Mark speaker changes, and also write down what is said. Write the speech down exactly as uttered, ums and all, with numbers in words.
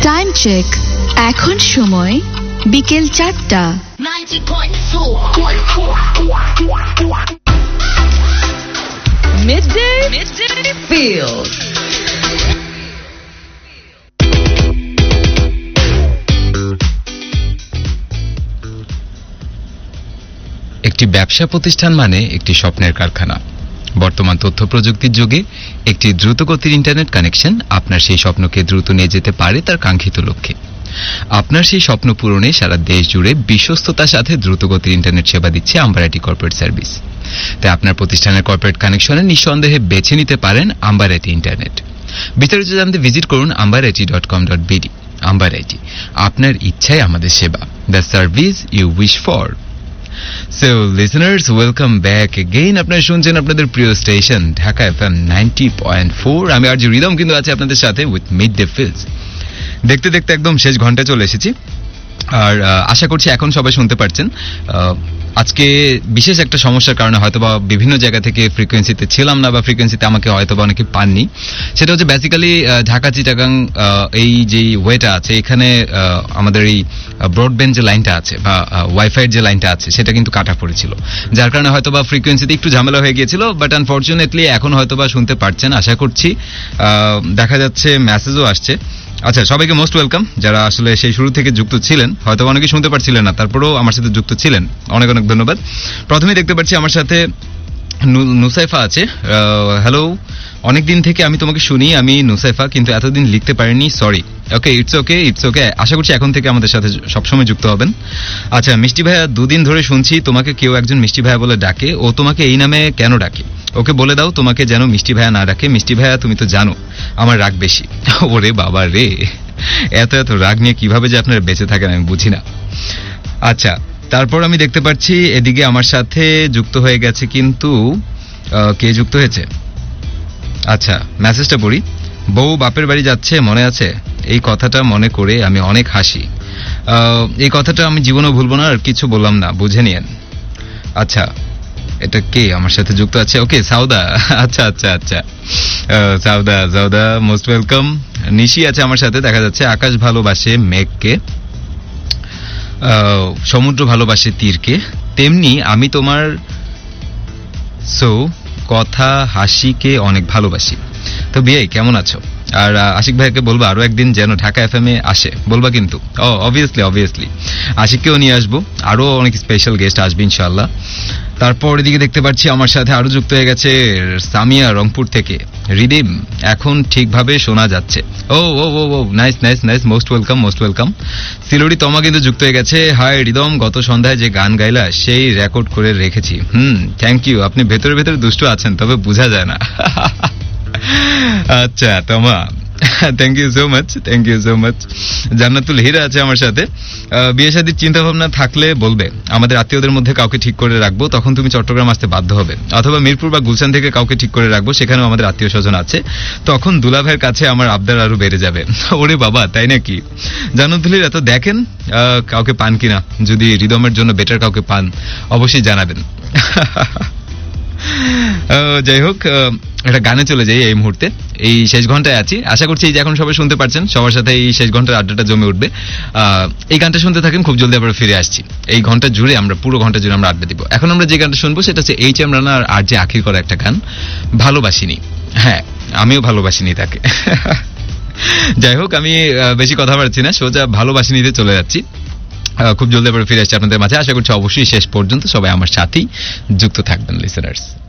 Speaker 1: Time check, এখন সময় বিকেল চারটা। Midday field.
Speaker 2: একটি ব্যবসা প্রতিষ্ঠান মানে একটি স্বপ্নের কারখানা। বর্তমান তথ্য প্রযুক্তির যুগে একটি দ্রুতগতির ইন্টারনেট কানেকশন আপনার সেই স্বপ্নকে দ্রুত নিয়ে যেতে পারে তার কাঙ্ক্ষিত লক্ষ্যে। আপনার সেই স্বপ্ন পূরণে সারা দেশ জুড়ে বিশ্বস্ততার সাথে দ্রুতগতির ইন্টারনেট সেবা দিচ্ছে আম্বার আইটি কর্পোরেট সার্ভিস। তাই আপনার প্রতিষ্ঠানের কর্পোরেট কানেকশনে নিঃসন্দেহে বেছে নিতে পারেন আম্বার আইটি ইন্টারনেট। বিস্তারিত জানতে ভিজিট করুন amber IT dot com dot BD. Amber IT, আপনার ইচ্ছাই আমাদের সেবা, the service you wish for. So listeners, welcome back again. আপনারা শুনছেন আপনাদের প্রিয় station Dhaka FM ninety point four. আমি আর জি রিদম কিন্তু আছি আপনাদের সাথে উইথ মিড ডে ফিলস। দেখতে দেখতে একদম শেষ ঘন্টায় চলে এসেছি, আর আশা করছি এখন সবাই শুনতে পারছেন। আজকে বিশেষ একটা সমস্যার কারণে হয়তোবা বিভিন্ন জায়গা থেকে ফ্রিকোয়েন্সিতে ছিলাম না, বা ফ্রিকোয়েন্সিতে আমাকে হয়তোবা অনেকে পাননি। সেটা হচ্ছে বেসিক্যালি ঢাকা চিটাগাং এই যে ওয়েটা আছে, এখানে আমাদের এই ব্রডব্যান্ড যে লাইনটা আছে বা ওয়াইফাইয়ের যে লাইনটা আছে সেটা কিন্তু কাটা পড়েছিল, যার কারণে হয়তোবা ফ্রিকোয়েন্সিতে একটু ঝামেলা হয়ে গিয়েছিল। বাট আনফর্চুনেটলি এখন হয়তোবা শুনতে পারছেন আশা করছি। দেখা যাচ্ছে মেসেজও আসছে। আচ্ছা, সবাইকে মোস্ট ওয়েলকাম যারা আসলে সেই শুরু থেকে যুক্ত ছিলেন। হয়তো অনেকে শুনতে পারছিলেন না, তারপরেও আমার সাথে যুক্ত ছিলেন, অনেক অনেক ধন্যবাদ। প্রথমেই দেখতে পাচ্ছি আমার সাথে নুসাইফা আছে। হ্যালো, অনেকদিন থেকে আমি তোমাকে শুনি, আমি নুসাইফা, কিন্তু এতদিন লিখতে পারিনি, sorry. Okay, it's okay it's okay আশা করছি এখন থেকে আমাদের সাথে সবসময় যুক্ত হবেন। আচ্ছা, মিষ্টি ভাইয়া, দুদিন ধরে শুনছি তোমাকে কেউ একজন মিষ্টি ভাইয়া বলে ডাকে। ও তোমাকে এই নামে কেন ডাকে? ওকে বলে দাও তোমাকে যেন মিষ্টি ভাইয়া না ডাকে। মিষ্টি ভাইয়া, তুমি তো জানো আমার রাগ বেশি। ওরে বাবা রে, এত এত রাগ নিয়ে কিভাবে যে আপনারা বেঁচে থাকেন আমি বুঝি না। আচ্ছা, তারপর আমি দেখতে পাচ্ছি এদিকে আমার সাথে যুক্ত হয়ে গেছে, কিন্তু কে যুক্ত হয়েছে? আচ্ছা, মেসেজটা পড়ি। বউ বাপের বাড়ি যাচ্ছে, মনে আছে? এই কথাটা মনে করে আমি অনেক হাসি। এই কথাটা আমি জীবনেও ভুলবো না, আর কিছু বললাম না, বুঝে নিয়েন। আচ্ছা, এটা কে আমার সাথে যুক্ত আছে? ওকে, সাউদা। আচ্ছা আচ্ছা আচ্ছা সাউদা সাউদা মোস্ট ওয়েলকাম। নিশি আছে আমার সাথে, দেখা যাচ্ছে। আকাশ ভালোবাসে মেঘকে, সমুদ্র ভালোবাসে তীরকে, তেমনি আমি তোমার সো কথা হাসিকে অনেক ভালোবাসি। তো বিয়াই, কেমন আছো? আর আশিক ভাইকে বলবো আরো একদিন যেন ঢাকা এফএম এ আসে, বলবা কিন্তু। ও অবভিয়াসলি অবভিয়াসলি আশিককেও নিয়ে আসবো, আরো অনেক স্পেশাল গেস্ট আসবে ইনশাআল্লাহ। তারপর এদিকে দেখতে পাচ্ছি আমার সাথে আরো যুক্ত হয়ে গেছে সামিয়া রংপুর থেকে। রিদিম, এখন ঠিকভাবে শোনা যাচ্ছে। ও ও ও ও nice nice nice most welcome most welcome. সিলোরি তমা কিন্তু যুক্ত হয়ে গেছে। হাই রিদম, গত সন্ধ্যায় যে গান গাইলা সেই রেকর্ড করে রেখেছি। হুম, থ্যাংক ইউ। আপনি ভেতরে ভেতরে দুষ্ট আছেন, তবে বোঝা যায় না। আচ্ছা তমা, thank you so much, thank you so much. জান্নাতুল হিরা আছে আমার সাথে। বিয়ে শাদীর চিন্তা ভাবনা থাকলে বলবে, আমাদের আত্মীয়দের মধ্যে কাউকে ঠিক করে রাখবো, তখন তুমি চট্টগ্রাম আসতে বাধ্য হবে, অথবা মিরপুর বা গুলশান থেকে কাউকে ঠিক করে রাখবো, সেখানেও আমাদের আত্মীয় স্বজন আছে, তখন দুলাভাইয়ের কাছে আমার আবদার আরো বেড়ে যাবে। ওরে বাবা, তাই নাকি? জান্নাতুল হিরা, তো দেখেন কাউকে পান কিনা, যদি রিদমের জন্য বেটার কাউকে পান অবশ্যই জানাবেন। যাই হোক, একটা গানে চলে যাই এই মুহূর্তে। এই শেষ ঘন্টায় আছি, আশা করছি এই যে এখন সবাই শুনতে পারছেন, সবার সাথে এই শেষ ঘন্টার আড্ডাটা জমে উঠবে। এই গানটা শুনতে থাকেন, খুব জলদি আবার ফিরে আসছি। এই ঘন্টা জুড়ে আমরা, পুরো ঘন্টা জুড়ে আমরা আড্ডা দিব। এখন আমরা যে গানটা শুনবো সেটা হচ্ছে এইচ এম রানা আর যে আখির করা একটা গান, ভালোবাসিনি। হ্যাঁ, আমিও ভালোবাসিনি তাকে। যাই হোক, আমি বেশি কথা বলছি না, সোজা ভালোবাসিনিতে চলে যাচ্ছি। খুব জলদি আবার ফিরে আসছি আপনাদের মাঝে। আশা করছি অবশ্যই শেষ পর্যন্ত সবাই আমার সাথেই যুক্ত থাকবেন লিসেনার্স।